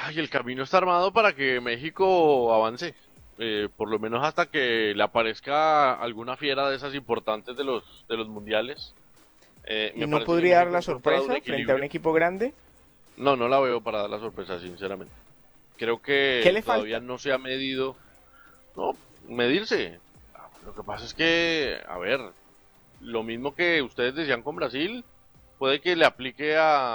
Y el camino está armado para que México avance, por lo menos hasta que le aparezca alguna fiera de esas importantes de los mundiales. ¿Y Me no parece que podría dar México la encuentra un sorpresa frente a un equilibrio. equipo grande? No, no la veo para dar la sorpresa, sinceramente. Creo ¿Qué que le todavía falta? no se ha medido. No, medirse. Lo que pasa es que, a ver, lo mismo que ustedes decían con Brasil, puede que le aplique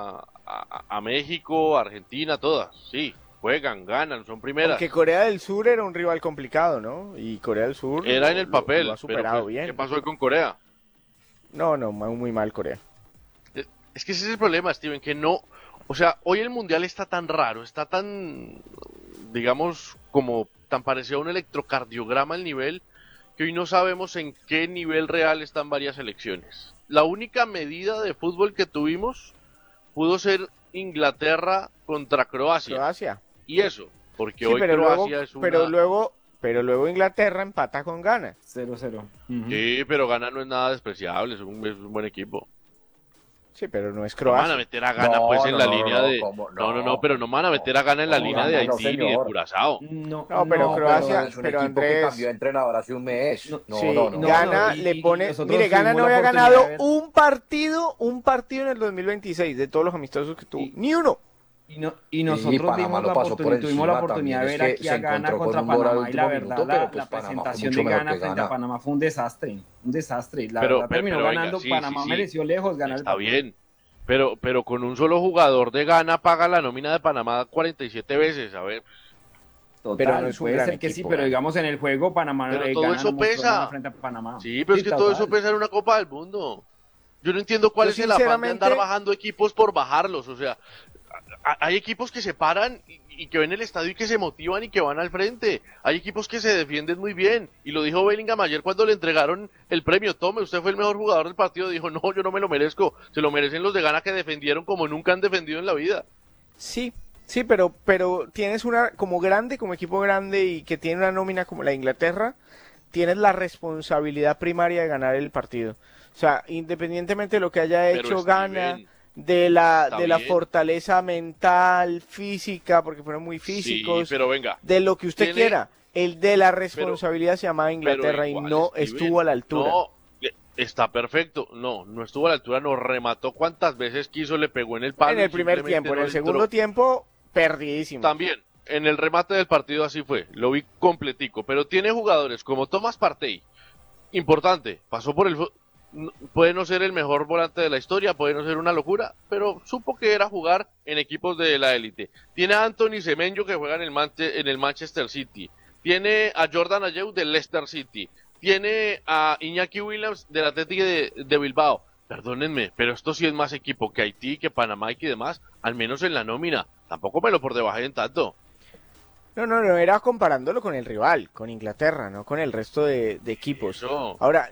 a México, a Argentina, todas. Sí, juegan, ganan, son Aunque primeras. Corea del Sur era un rival complicado, ¿no? Y Corea del Sur Era en el lo ha papel, pero superado pues, ¿qué bien. pasó hoy con Corea? No, no, muy mal Corea. Es que ese es el problema, Steven, que no, o sea, hoy el mundial está tan raro, está tan, digamos, como tan parecido a un electrocardiograma el nivel, que hoy no sabemos en qué nivel real están varias selecciones. La única medida de fútbol que tuvimos pudo ser Inglaterra contra Croacia. Croacia. Y eso, porque Sí, hoy Croacia es una... pero luego Inglaterra empata con Ghana. 0-0. Ujú. Sí, pero Ghana no es nada despreciable, es un buen equipo. Sí, pero no es No me van a Croacia. meter a Ghana pues No, en no, la no, no, línea no, de... ¿cómo? No, no, no, No, pero no me van a no, meter a Ghana en la no, línea de Ghana, no, Haití ni de señor. Curazao. No, pero No, Croacia, pero es un pero equipo que Andrés, cambió de entrenador hace un mes. No, No, sí, no, no. Ghana y le pone, nosotros mire, Ghana tuvimos no la había oportunidad ganado de ver. un partido en el 2026 de todos los amistosos que tuvo, Y, ni uno. y Y nosotros Panamá lo pasó por tuvimos la encima oportunidad también. de Es ver que aquí se a Ghana encontró con contra un gol al Panamá y la último verdad minuto, pero la pues Panamá fue presentación mucho de mejor Ghana que frente a Ghana. Panamá fue un desastre, un desastre. La verdad terminó Venga, ganando, sí, sí, Panamá sí, mereció lejos ganar el está partido. bien. Pero con un solo jugador de Ghana paga la nómina de Panamá 47 veces, a ver. Pero no Total, es un puede gran ser que sí, equipo, pero Ghana. digamos en el juego Panamá, Pero todo Ghana no eso mostró nada pesa. frente a Panamá. Sí, pero es Sí, que todo eso total. pesa en una Copa del Mundo. Yo no entiendo cuál Yo es el afán de andar sinceramente, bajando equipos por bajarlos. O sea, hay equipos que se paran y que ven el estadio y que se motivan y que van al frente. Hay equipos que se defienden muy bien. Y lo dijo Bellingham ayer cuando le entregaron el premio. Tome, usted fue el mejor jugador del partido. Dijo, no, yo no me lo merezco. Se lo merecen los de Ghana que defendieron como nunca han defendido en la vida. sí, sí, pero tienes una, como grande, como equipo grande y que tiene una nómina como la de Inglaterra, tienes la responsabilidad primaria de ganar el partido. O sea, independientemente de lo que haya Pero hecho Ghana, Steven, está de la bien. fortaleza mental, física, porque fueron muy Sí, físicos, pero venga. de lo que usted Tiene, quiera, el de la pero, responsabilidad se llamaba pero Inglaterra y igual, no estuvo Steven. a la altura. No, está perfecto. No, no estuvo a la altura, nos remató cuantas veces quiso, le pegó en el En palo el y primer simplemente tiempo, en no el segundo entró. tiempo, perdidísimo. También, en el remate del partido así fue, lo vi completico, pero tiene jugadores como Thomas Partey, importante, pasó por puede no ser el mejor volante de la historia, puede no ser una locura, pero supo que era jugar en equipos de la élite. Tiene a Anthony Semenyo que juega en el Manchester City, tiene a Jordan Ayew del Leicester City, tiene a Iñaki Williams del Atlético de Bilbao. Perdónenme, pero esto sí es más equipo que Haití, que Panamá y que demás, al menos en la nómina. Tampoco me lo por debajo en tanto. No, era comparándolo con el rival, con Inglaterra, no con el resto de equipos. Eso. Ahora,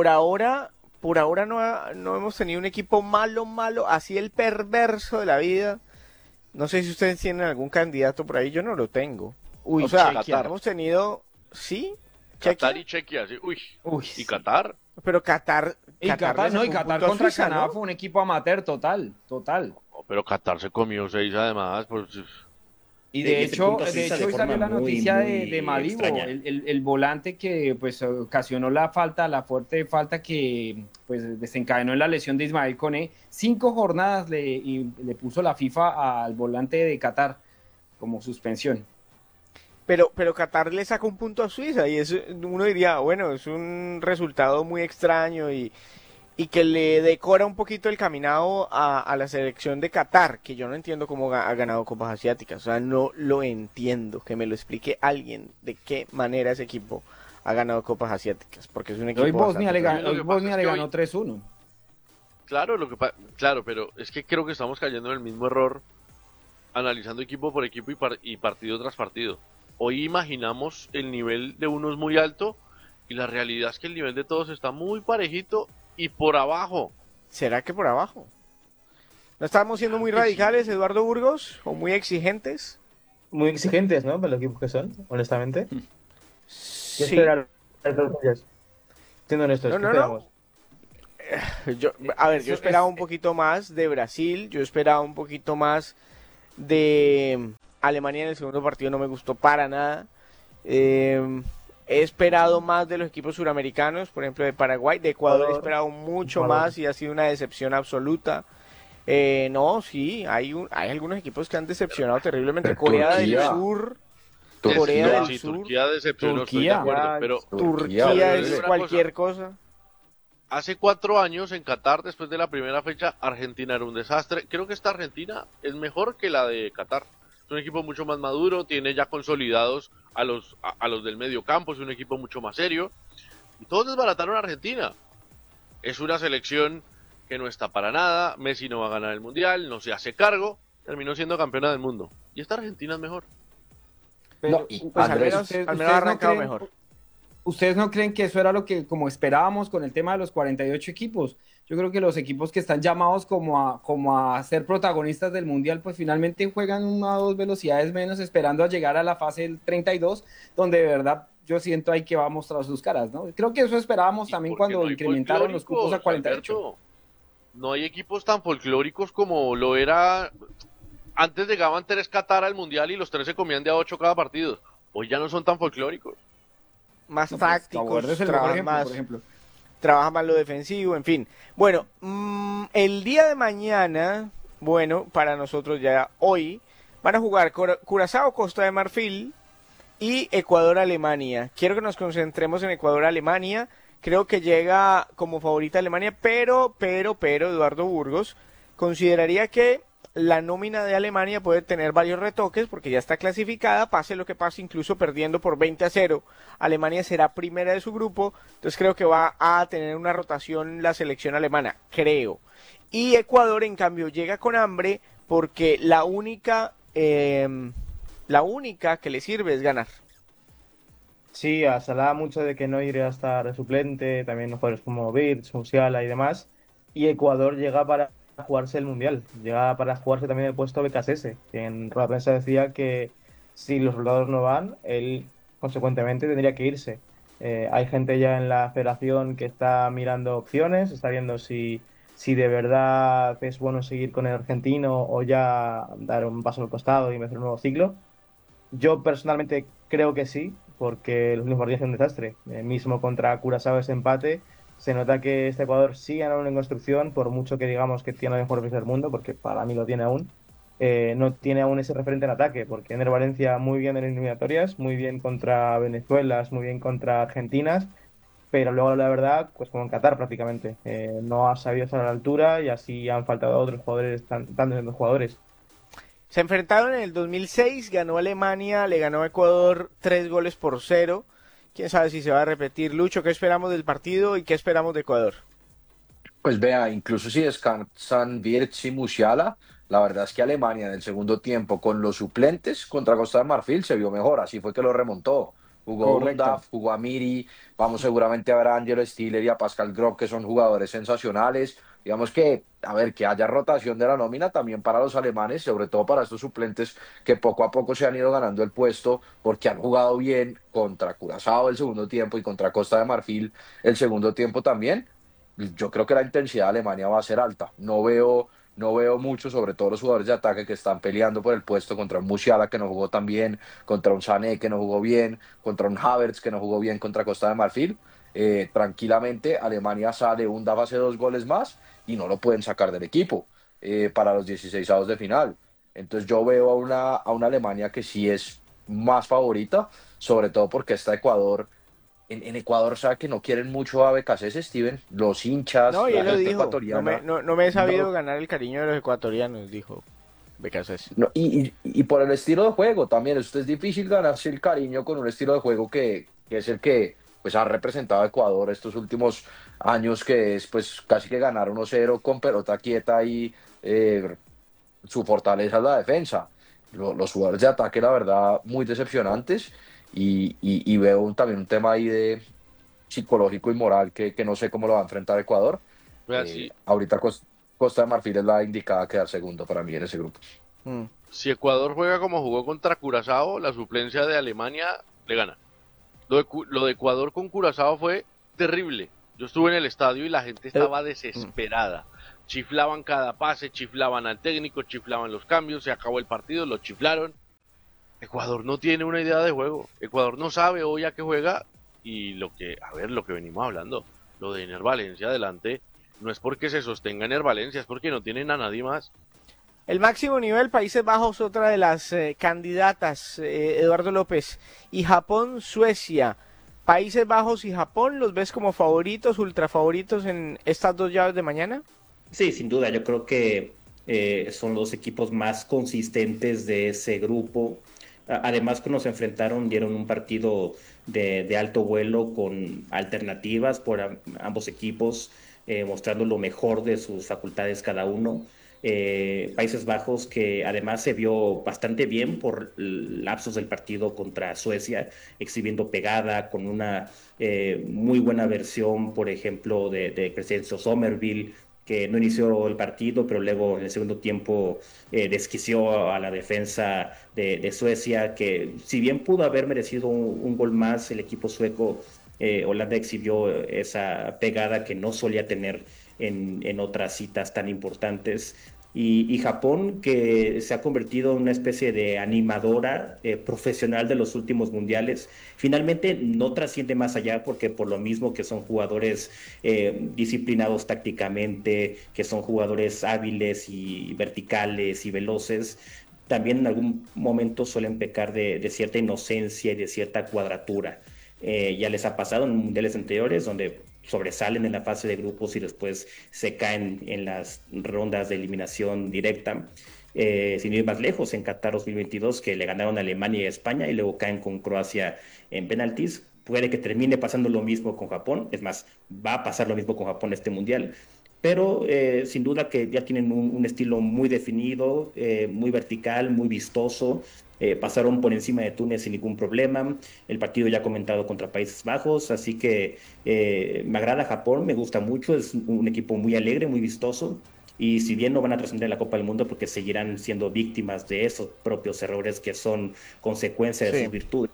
por ahora no hemos tenido un equipo malo, así el perverso de la vida. No sé si ustedes tienen algún candidato por ahí, yo no lo tengo. Uy, O sea, Qatar. hemos tenido, sí, Qatar Chequia, y Chequia, sí. Uy. uy, ¿Y sí. Qatar? pero Qatar, Y Qatar, le no, sacó y un Qatar punto a contra Suiza, Canadá ¿no? fue un equipo amateur, total. No, pero Qatar se comió 6 además, pues... Y Le mete puntos de Suiza hecho de hoy salió forma la noticia muy de Madibo, extraña. el volante que pues ocasionó la fuerte falta que pues desencadenó en la lesión de Ismael Koné. 5 jornadas le puso la FIFA al volante de Qatar como suspensión. Pero Qatar le sacó un punto a Suiza y eso uno diría, bueno, es un resultado muy extraño y que le decora un poquito el caminado a la selección de Qatar, que yo no entiendo cómo ha ganado Copas Asiáticas, o sea, no lo entiendo, que me lo explique alguien de qué manera ese equipo ha ganado Copas Asiáticas, porque es un equipo Hoy Bosnia le bastante ganó, Lo que pasa es que ganó hoy- 3-1. Claro, claro, pero es que creo que estamos cayendo en el mismo error analizando equipo por equipo y partido tras partido. Hoy imaginamos el nivel de unos muy alto y la realidad es que el nivel de todos está muy parejito y por abajo. ¿Será que por abajo? ¿No estamos siendo muy Claro que radicales, sí. Eduardo Burgos, o muy exigentes? Muy exigentes, ¿no? Para los equipos que son, honestamente. ¿Qué Sí. esperar de los suyos? Siendo honestos, No, ¿qué no, esperamos? Yo esperaba un poquito más de Brasil, yo esperaba un poquito más de Alemania en el segundo partido no me gustó para nada. He esperado más de los equipos suramericanos, por ejemplo de Paraguay. De Ecuador he esperado mucho más y ha sido una decepción absoluta. No, sí, hay algunos equipos que han decepcionado terriblemente. Corea del Sur. Corea del Sur. Turquía decepcionó, estoy de acuerdo, pero Turquía es cualquier cosa. Hace 4 años en Qatar, después de la primera fecha, Argentina era un desastre. Creo que esta Argentina es mejor que la de Qatar. Es un equipo mucho más maduro, tiene ya consolidados a los del medio campo, es un equipo mucho más serio. Y todos desbarataron a Argentina. Es una selección que no está para nada, Messi no va a ganar el Mundial, no se hace cargo, terminó siendo campeona del mundo. Y esta Argentina es mejor. Pero, pues al menos ha arrancado mejor. ¿Ustedes no creen que eso era lo que como esperábamos con el tema de los 48 equipos? Yo creo que los equipos que están llamados como a ser protagonistas del Mundial, pues finalmente juegan 1 o 2 velocidades menos, esperando a llegar a la fase del 32, donde de verdad yo siento ahí que va a mostrar sus caras, ¿no? Creo que eso esperábamos también cuando no incrementaron los cupos a 48. Alberto, no hay equipos tan folclóricos como lo era. Antes llegaban 3 Qatar al Mundial y los 3 se comían de a 8 cada partido. Hoy ya no son tan folclóricos. Más No, tácticos, pues, trabaja más lo defensivo, en fin. Bueno, el día de mañana, bueno, para nosotros ya hoy, van a jugar Curazao, Costa de Marfil y Ecuador-Alemania. Quiero que nos concentremos en Ecuador-Alemania. Creo que llega como favorita Alemania, pero, Eduardo Burgos consideraría que la nómina de Alemania puede tener varios retoques porque ya está clasificada, pase lo que pase, incluso perdiendo por 20-0. Alemania será primera de su grupo, entonces creo que va a tener una rotación la selección alemana, creo. Y Ecuador, en cambio, llega con hambre porque la única que le sirve es ganar. Sí, se hablaba mucho de que no iría a estar de suplente, también jugadores como Virts, Musiala y demás. Y Ecuador llega para jugarse el Mundial, llega para jugarse también el puesto BKSS, que en rueda de prensa decía que si los resultados no van, él consecuentemente tendría que irse. Hay gente ya en la federación que está mirando opciones, está viendo si de verdad es bueno seguir con el argentino o ya dar un paso al costado y empezar un nuevo ciclo. Yo personalmente creo que sí, porque los últimos partidos son un desastre. Mismo contra Curazao ese empate, se nota que este Ecuador sigue aún en construcción, por mucho que digamos que tiene el mejor defensa del mundo, porque para mí lo tiene aún. No tiene aún ese referente en ataque, porque Ener Valencia muy bien en eliminatorias, muy bien contra Venezuela, muy bien contra Argentinas, pero luego la verdad, pues como en Qatar prácticamente, no ha sabido estar a la altura y así han faltado otros jugadores, tantos jugadores. Se enfrentaron en el 2006, ganó Alemania, le ganó a Ecuador 3-0. Quién sabe si se va a repetir. Lucho, ¿qué esperamos del partido y qué esperamos de Ecuador? Pues vea, incluso si descansan Wirtz y Musiala, la verdad es que Alemania en el segundo tiempo con los suplentes contra Costa de Marfil se vio mejor, así fue que lo remontó. Jugó Undaf, jugó a Miri, vamos seguramente a ver a Angelo Stiller y a Pascal Gropp, que son jugadores sensacionales. Digamos que, a ver, que haya rotación de la nómina también para los alemanes, sobre todo para estos suplentes que poco a poco se han ido ganando el puesto porque han jugado bien contra Curazao el segundo tiempo y contra Costa de Marfil el segundo tiempo también. Yo creo que la intensidad de Alemania va a ser alta. No veo mucho, sobre todo los jugadores de ataque que están peleando por el puesto contra un Musiala que no jugó tan bien, contra un Sané que no jugó bien, contra un Havertz que no jugó bien contra Costa de Marfil. Tranquilamente Alemania sale hace 2 goles más y no lo pueden sacar del equipo para los 16avos de final. Entonces yo veo a una Alemania que sí es más favorita, sobre todo porque está Ecuador. En Ecuador, sabe que no quieren mucho a BKSS, Steven, los hinchas, No, y la él lo gente dijo, ecuatoriana. no me he sabido No, ganar el cariño de los ecuatorianos, dijo BKSS. no, y por el estilo de juego también, es difícil ganarse el cariño con un estilo de juego que es el que pues ha representado a Ecuador estos últimos años, que es pues casi que ganar 1-0 con pelota quieta y su fortaleza es la defensa. Los jugadores de ataque, la verdad, muy decepcionantes y veo también un tema ahí de psicológico y moral que no sé cómo lo va a enfrentar Ecuador. Vea, si, Ahorita Costa de Marfil es la indicada a quedar segundo para mí en ese grupo. si Ecuador juega como jugó contra Curazao, la suplencia de Alemania le gana. Lo de Ecuador con Curazao fue terrible. Yo estuve en el estadio y la gente estaba desesperada. Chiflaban cada pase, chiflaban al técnico, chiflaban los cambios, se acabó el partido, lo chiflaron. Ecuador no tiene una idea de juego. Ecuador no sabe hoy a qué juega y lo que venimos hablando, lo de Ener Valencia adelante, no es porque se sostenga Ener Valencia, es porque no tienen a nadie más. El máximo nivel, Países Bajos, otra de las candidatas, Eduardo López, y Japón, Suecia. Países Bajos y Japón, ¿los ves como favoritos, ultra favoritos en estas dos llaves de mañana? Sí, sin duda, yo creo que son los equipos más consistentes de ese grupo. Además, cuando se enfrentaron, dieron un partido de alto vuelo con alternativas por ambos equipos, mostrando lo mejor de sus facultades cada uno. Países Bajos, que además se vio bastante bien por lapsos del partido contra Suecia, exhibiendo pegada con una muy buena versión, por ejemplo, de Crescencio Somerville, que no inició el partido, pero luego en el segundo tiempo desquició a la defensa de Suecia, que si bien pudo haber merecido un gol más, el equipo sueco, Holanda exhibió esa pegada que no solía tener en otras citas tan importantes. Y Japón, que se ha convertido en una especie de animadora profesional de los últimos mundiales, finalmente no trasciende más allá porque por lo mismo que son jugadores disciplinados tácticamente, que son jugadores hábiles y verticales y veloces, también en algún momento suelen pecar de cierta inocencia y de cierta cuadratura. Ya les ha pasado en mundiales anteriores donde sobresalen en la fase de grupos y después se caen en las rondas de eliminación directa. Sin ir más lejos, en Qatar 2022, que le ganaron a Alemania y a España y luego caen con Croacia en penaltis. Puede que termine pasando lo mismo con Japón, es más, va a pasar lo mismo con Japón este mundial, pero sin duda que ya tienen un estilo muy definido, muy vertical, muy vistoso. Pasaron por encima de Túnez sin ningún problema. El partido ya comentado contra Países Bajos, así que me agrada Japón, me gusta mucho, es un equipo muy alegre, muy vistoso. Y si bien no van a trascender la Copa del Mundo porque seguirán siendo víctimas de esos propios errores que son consecuencia de sus virtudes,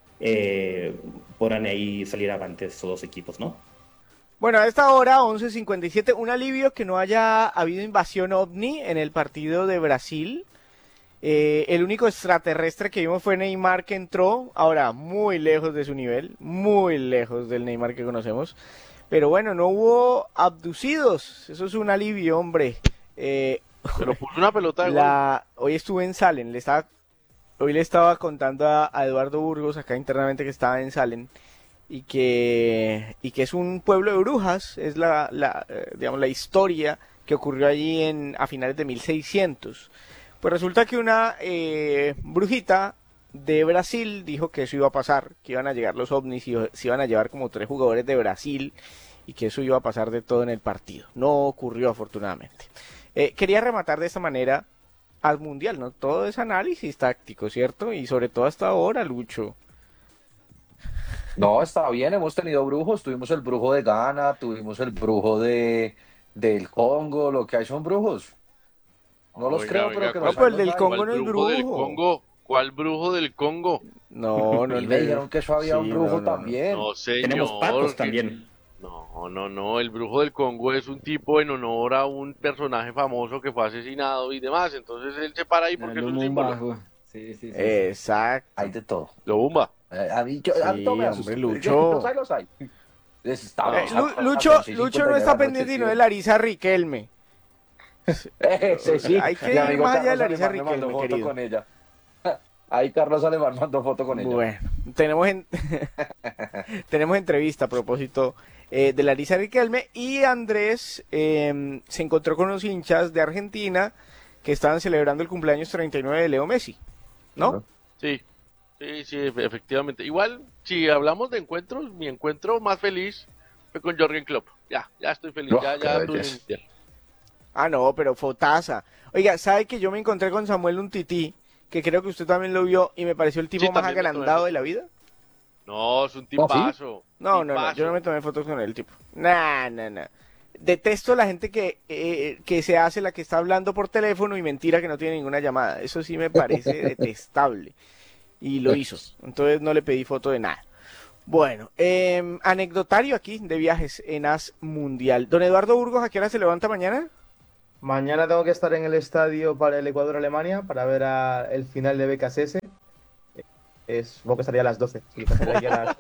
podrán ahí salir avantes esos dos equipos, ¿no? Bueno, a esta hora, 11:57, un alivio que no haya habido invasión ovni en el partido de Brasil. El único extraterrestre que vimos fue Neymar, que entró, ahora muy lejos de su nivel, muy lejos del Neymar que conocemos. Pero bueno, no hubo abducidos, eso es un alivio, hombre. Pero puso una pelota de gol. Hoy estuve en Salen, hoy le estaba contando a Eduardo Burgos, acá internamente, que estaba en Salen, y que es un pueblo de brujas, es digamos, la historia que ocurrió allí a finales de 1600. Pues resulta que una brujita de Brasil dijo que eso iba a pasar, que iban a llegar los ovnis y se iban a llevar como 3 jugadores de Brasil y que eso iba a pasar de todo en el partido. No ocurrió, afortunadamente. Quería rematar de esta manera al Mundial, ¿no? Todo es análisis táctico, ¿cierto? Y sobre todo hasta ahora, Lucho. No, está bien, hemos tenido brujos, tuvimos el brujo de Ghana, tuvimos el brujo del Congo, lo que hay son brujos. No los Oiga, creo, oiga, pero que No, los pues hay, el los del hay. Congo no es brujo del brujo. Congo? ¿Cuál brujo del Congo? No, no, Y me dijeron que eso había un sí, brujo no. también. No, señor. Tenemos patos también. No, el brujo del Congo es un tipo en honor a un personaje famoso que fue asesinado y demás, entonces él se para ahí porque es un símbolo. Sí. Exacto. Hay de todo. Lo bomba. A mí Sí, todo me hombre, asusta. Lucho. Los hay, los hay. Lucho no está pendiente sino de Larisa Riquelme. Sí, Hay que mi ir amigo más allá de Carlos Larisa Alemán me mandó Riquelme, foto querido. con ella. Ahí Carlos Alemán mandó foto con ella. Bueno, tenemos entrevista a propósito de Larisa Riquelme, y Andrés se encontró con los hinchas de Argentina que estaban celebrando el cumpleaños 39 de Leo Messi, ¿no? Sí, efectivamente. Igual, si hablamos de encuentros, mi encuentro más feliz fue con Jürgen Klopp. Ya estoy feliz, Oh, ya qué tuve belleza. mi mundial. Ah, no, pero fotaza. Oiga, ¿sabe que yo me encontré con Samuel Umtiti, que creo que usted también lo vio, y me pareció el tipo Sí, más también me tomé agrandado foto. de la vida? No, es un tipazo. No, tipazo. yo no me tomé fotos con el tipo. Nah. Detesto la gente que se hace la que está hablando por teléfono y mentira que no tiene ninguna llamada. Eso sí me parece detestable. Y lo hizo. Entonces no le pedí foto de nada. Bueno, anecdotario aquí de viajes en AS Mundial. Don Eduardo Burgos, ¿a qué hora se levanta mañana? Mañana tengo que estar en el estadio para el Ecuador-Alemania para ver el final de BKSS. supongo que estaría a las 12. Sí, pasaría aquí a las...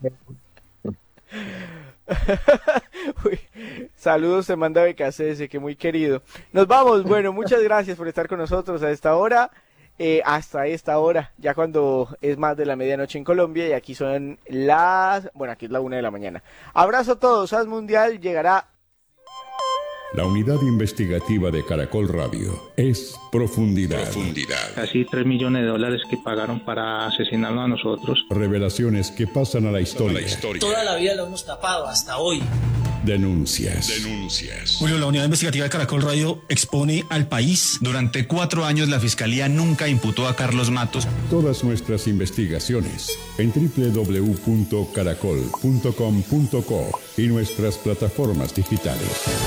Uy, saludos, te manda BKCS, que muy querido. Nos vamos, bueno, muchas gracias por estar con nosotros a esta hora, hasta esta hora, ya cuando es más de la medianoche en Colombia y aquí son aquí es la 1 de la mañana. Abrazo a todos, SAS Mundial llegará. La unidad investigativa de Caracol Radio es Profundidad. Casi $3 millones que pagaron para asesinarnos a nosotros. Revelaciones que pasan a la historia. Toda la vida lo hemos tapado hasta hoy. Denuncias. Julio, la unidad investigativa de Caracol Radio expone al país. Durante 4 años la Fiscalía nunca imputó a Carlos Matos. Todas nuestras investigaciones en www.caracol.com.co y nuestras plataformas digitales.